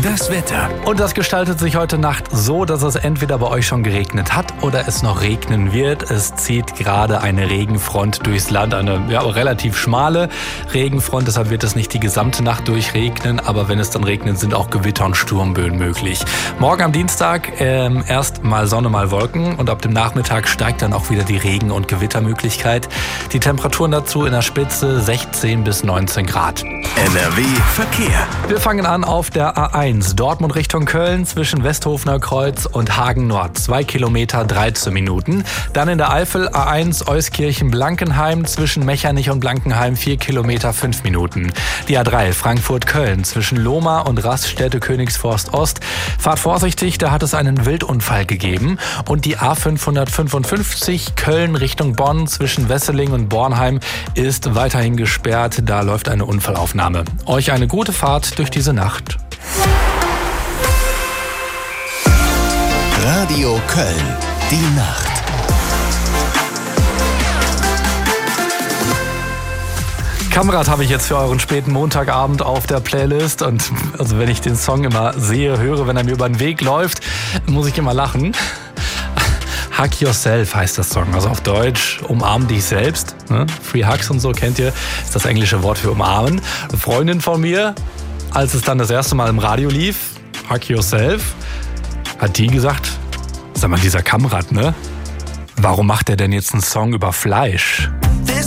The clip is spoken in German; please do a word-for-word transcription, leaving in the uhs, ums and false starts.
Das Wetter. Und das gestaltet sich heute Nacht so, dass es entweder bei euch schon geregnet hat oder es noch regnen wird. Es zieht gerade eine Regenfront durchs Land, eine ja, relativ schmale Regenfront. Deshalb wird es nicht die gesamte Nacht durchregnen, aber wenn es dann regnet, sind auch Gewitter und Sturmböen möglich. Morgen am Dienstag ähm, erst mal Sonne, mal Wolken und ab dem Nachmittag steigt dann auch wieder die Regen- und Gewittermöglichkeit. Die Temperaturen dazu in der Spitze sechzehn bis neunzehn Grad. N R W Verkehr. Wir fangen an auf der A eins, Dortmund Richtung Köln zwischen Westhofener Kreuz und Hagen Nord, zwei Kilometer dreizehn Minuten. Dann in der Eifel A eins Euskirchen-Blankenheim zwischen Mechernich und Blankenheim, vier Kilometer fünf Minuten. Die A drei Frankfurt-Köln zwischen Lohmar und Raststätte Königsforst Ost. Fahrt vorsichtig, da hat es einen Wildunfall gegeben. Und die A fünfhundertfünfundfünfzig Köln Richtung Bonn zwischen Wesseling und Bornheim ist weiterhin gesperrt, da läuft eine Unfallaufnahme. Euch eine gute Fahrt durch diese Nacht. Radio Köln. Die Nacht. Kamerad habe ich jetzt für euren späten Montagabend auf der Playlist und also wenn ich den Song immer sehe, höre, wenn er mir über den Weg läuft, muss ich immer lachen. Hug Yourself heißt das Song, also auf Deutsch umarm dich selbst. Ne? Free Hugs und so kennt ihr, ist das englische Wort für umarmen. Eine Freundin von mir, als es dann das erste Mal im Radio lief, Hug Yourself, hat die gesagt, sag mal, dieser Kamerad, ne? Warum macht er denn jetzt einen Song über Fleisch?